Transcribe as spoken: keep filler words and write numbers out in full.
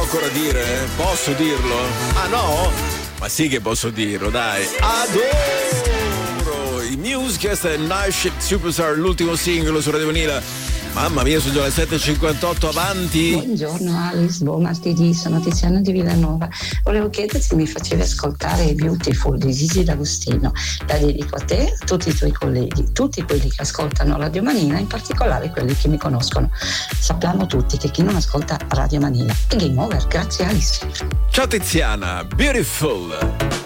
ancora dire, eh? Posso dirlo? Ah no? Ma sì che posso dirlo, dai. Adoro i Muse, questa è Night Shift Superstar, l'ultimo singolo su Radio Vanilla. Mamma mia, sono già le sette e cinquantotto, avanti. Buongiorno Alice, buon martedì, sono Tiziana di Villanova. Volevo chiederti se mi facevi ascoltare Beautiful di Gigi D'Agostino. La dedico a te, a tutti i tuoi colleghi, tutti quelli che ascoltano Radio Manila, in particolare quelli che mi conoscono. Sappiamo tutti che chi non ascolta Radio Manila è game over. Grazie Alice. Ciao Tiziana, Beautiful.